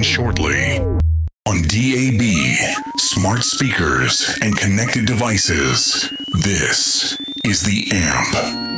begin shortly. On DAB, smart speakers, and connected devices, this is The Amp.